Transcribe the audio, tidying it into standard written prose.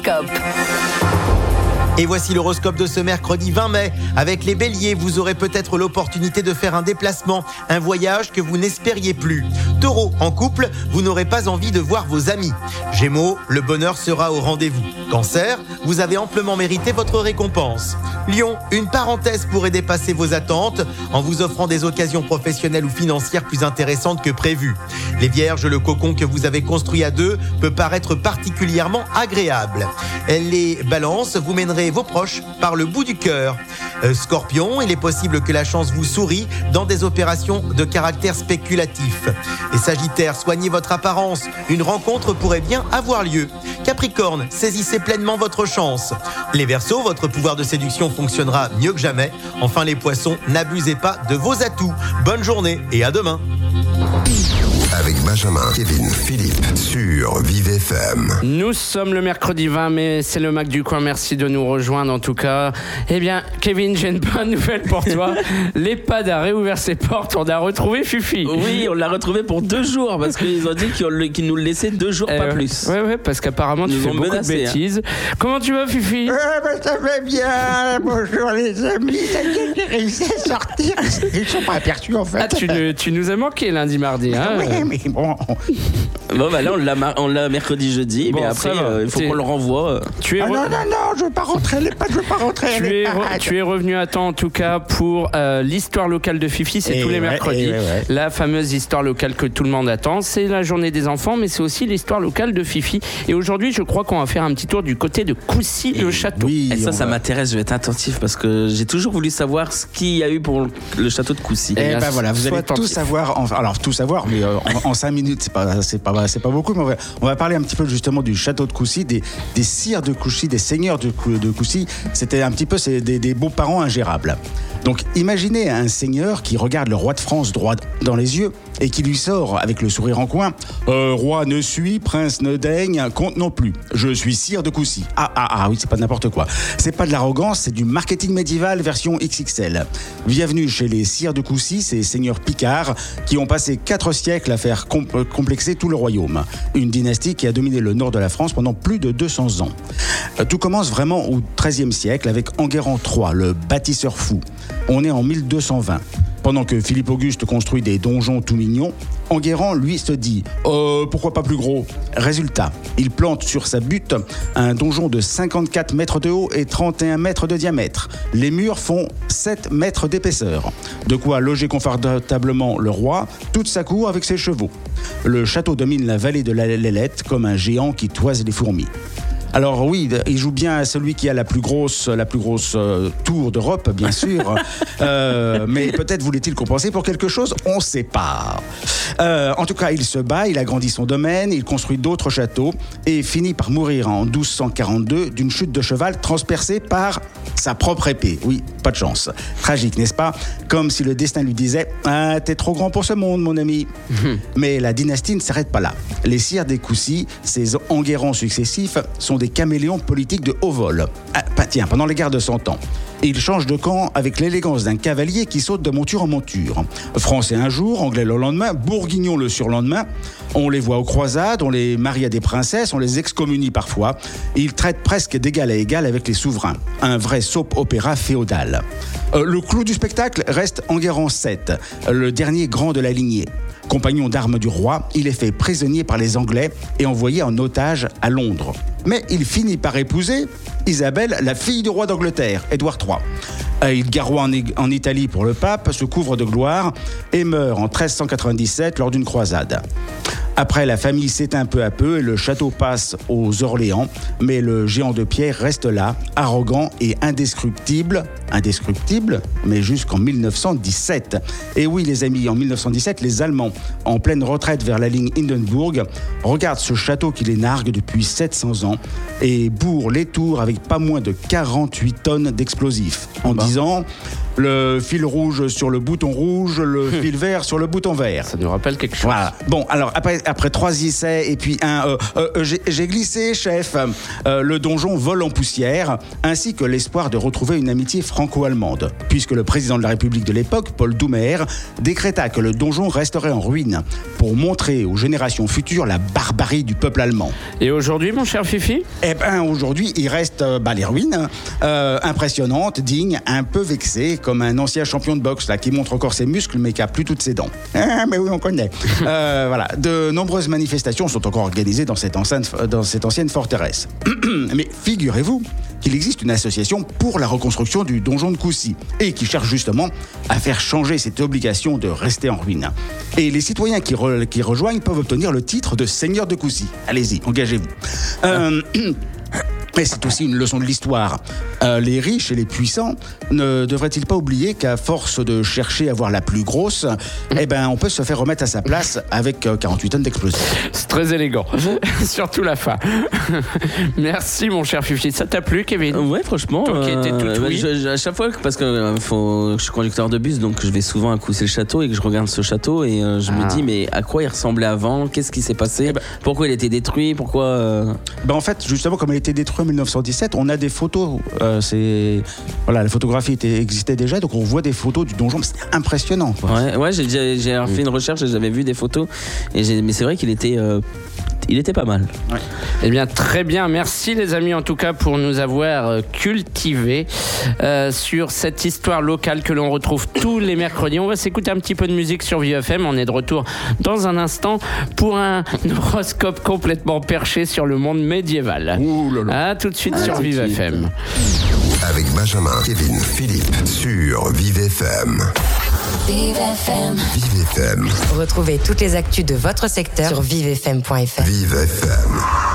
Et voici l'horoscope de ce mercredi 20 mai. Avec les béliers, vous aurez peut-être l'opportunité de faire un déplacement, un voyage que vous n'espériez plus. Taureau, en couple, vous n'aurez pas envie de voir vos amis. Gémeaux, le bonheur sera au rendez-vous. Cancer, vous avez amplement mérité votre récompense. Lion, une parenthèse pourrait dépasser vos attentes en vous offrant des occasions professionnelles ou financières plus intéressantes que prévues. Les vierges, le cocon que vous avez construit à deux peut paraître particulièrement agréable. Les balances, vous mènerez vos proches par le bout du cœur. Scorpion, il est possible que la chance vous sourie dans des opérations de caractère spéculatif. Et Sagittaire, soignez votre apparence, une rencontre pourrait bien avoir lieu. Capricorne, saisissez pleinement votre chance. Les Verseaux, votre pouvoir de séduction fonctionnera mieux que jamais. Enfin les Poissons, n'abusez pas de vos atouts. Bonne journée et à demain. Avec Benjamin, Kevin, Philippe sur Vive FM. Nous sommes le mercredi 20 mai, c'est le Mac du coin, merci de nous rejoindre en tout cas. Eh bien, Kevin, j'ai une bonne nouvelle pour toi. L'EHPAD a réouvert ses portes, on a retrouvé Fifi. Oui, on l'a retrouvé pour 2 jours parce qu'ils ont dit qu'ils nous le laissaient 2 jours, pas plus. Ouais, parce qu'apparemment tu fais beaucoup de bêtises. Comment tu vas, Fifi? Ça va bien, bonjour les amis, j'ai réussi à sortir, ils sont pas aperçus en fait. Ah, tu nous as manqué lundi, mardi, hein? Oui, mais bon. Bon, bah là, on l'a mercredi, jeudi, mais après, il faut qu'on le renvoie. Non, je veux pas rentrer, je veux pas rentrer. Tu es revenu à temps, en tout cas, pour l'histoire locale de Fifi, c'est tous les mercredis. La fameuse histoire locale que tout le monde attend, c'est la journée des enfants, mais c'est aussi l'histoire locale de Fifi. Et aujourd'hui, je crois qu'on va faire un petit tour du côté de Coucy, le château. Oui, et ça m'intéresse, je vais être attentif, parce que j'ai toujours voulu savoir ce qu'il y a eu pour le château de Coucy. Et ben voilà, vous allez tout savoir, tout savoir, mais en 5 minutes, c'est pas beaucoup, mais on va parler un petit peu justement du château de Coucy, des sires de Coucy, des seigneurs de Coucy. C'était un petit peu des beaux-parents ingérables. Donc imaginez un seigneur qui regarde le roi de France droit dans les yeux et qui lui sort avec le sourire en coin « Roi ne suis, prince ne daigne, comte non plus. Je suis sire de Coucy. » Ah oui, c'est pas n'importe quoi. C'est pas de l'arrogance, c'est du marketing médiéval version XXL. Bienvenue chez les sires de Coucy, ces seigneurs picards qui ont passé 4 siècles à faire complexer tout le royaume. Une dynastie qui a dominé le nord de la France pendant plus de 200 ans. Tout commence vraiment au XIIIe siècle avec Enguerrand III, le bâtisseur fou. On est en 1220. Pendant que Philippe Auguste construit des donjons tout mignons, Enguerrand, lui, se dit « pourquoi pas plus gros ?» Résultat, il plante sur sa butte un donjon de 54 mètres de haut et 31 mètres de diamètre. Les murs font 7 mètres d'épaisseur. De quoi loger confortablement le roi, toute sa cour avec ses chevaux. Le château domine la vallée de la Lelette comme un géant qui toise les fourmis. Alors oui, il joue bien à celui qui a la plus grosse tour d'Europe, bien sûr. Mais peut-être voulait-il compenser pour quelque chose, on ne sait pas. En tout cas, il se bat, il agrandit son domaine, il construit d'autres châteaux et finit par mourir en 1242 d'une chute de cheval transpercée par sa propre épée. Oui, pas de chance. Tragique, n'est-ce pas? Comme si le destin lui disait « Ah, t'es trop grand pour ce monde, mon ami. » Mais la dynastie ne s'arrête pas là. Les sires des Coucy, ces Enguerrands successifs, sont des caméléons politiques de haut vol. Pendant les guerres de 100 ans. Et il change de camp avec l'élégance d'un cavalier qui saute de monture en monture. Français un jour, anglais le lendemain, bourguignon le surlendemain. On les voit aux croisades, on les marie à des princesses, on les excommunie parfois. Et ils traitent presque d'égal à égal avec les souverains. Un vrai soap-opéra féodal. Le clou du spectacle reste Enguerrand VII, le dernier grand de la lignée. Compagnon d'armes du roi, il est fait prisonnier par les Anglais et envoyé en otage à Londres. Mais il finit par épouser Isabelle, la fille du roi d'Angleterre, Édouard III. Il garroie en Italie pour le pape, se couvre de gloire et meurt en 1397 lors d'une croisade. Après, la famille s'éteint peu à peu et le château passe aux Orléans, mais le géant de pierre reste là, arrogant et indescriptible, mais jusqu'en 1917. Et oui, les amis, en 1917, les Allemands, en pleine retraite vers la ligne Hindenburg, regardent ce château qui les nargue depuis 700 ans et bourrent les tours avec pas moins de 48 tonnes d'explosifs, en disant Le fil rouge sur le bouton rouge, le fil vert sur le bouton vert. Ça nous rappelle quelque chose. Voilà. Bon, alors après 3 essais et puis j'ai glissé, chef. Le donjon vole en poussière, ainsi que l'espoir de retrouver une amitié franco-allemande, puisque le président de la République de l'époque, Paul Doumer, décréta que le donjon resterait en ruine pour montrer aux générations futures la barbarie du peuple allemand. Et aujourd'hui, mon cher Fifi ? Eh ben, aujourd'hui, il reste les ruines, impressionnantes, dignes, un peu vexées, comme un ancien champion de boxe là, qui montre encore ses muscles mais qui a plus toutes ses dents. Ah, mais oui, on connaît. Voilà. De nombreuses manifestations sont encore organisées dans cette ancienne forteresse. Mais figurez-vous qu'il existe une association pour la reconstruction du donjon de Coucy et qui cherche justement à faire changer cette obligation de rester en ruine. Et les citoyens qui rejoignent peuvent obtenir le titre de seigneur de Coucy. Allez-y, engagez-vous. Mais c'est aussi une leçon de l'histoire. Les riches et les puissants ne devraient-ils pas oublier qu'à force de chercher à voir la plus grosse, eh ben, on peut se faire remettre à sa place avec 48 tonnes d'explosifs. C'est très élégant, surtout la fin. Merci mon cher Fifi. Ça t'a plu, Kevin ? Ouais, franchement. Toi qui étais tout oui. À chaque fois, parce que je suis conducteur de bus, donc je vais souvent à Coucy-le-Château et que je regarde ce château et je me dis, mais à quoi il ressemblait avant ? Qu'est-ce qui s'est passé ? Pourquoi il a été détruit ? Pourquoi En fait, justement, comme il a été détruit en 1917, on a des photos. La photographie existait déjà, donc on voit des photos du donjon. C'était impressionnant, quoi. Ouais, j'ai fait une recherche et j'avais vu des photos. Mais c'est vrai qu'il était pas mal. Ouais. Eh bien, très bien. Merci les amis, en tout cas, pour nous avoir cultivés sur cette histoire locale que l'on retrouve tous les mercredis. On va s'écouter un petit peu de musique sur Vive FM. On est de retour dans un instant pour un horoscope complètement perché sur le monde médiéval. Ouh là là. À tout de suite sur Vive FM. Avec Benjamin, Kevin, Philippe sur Vive FM. Vive FM. Vive FM. Retrouvez toutes les actus de votre secteur sur vivefm.fr. Vive FM.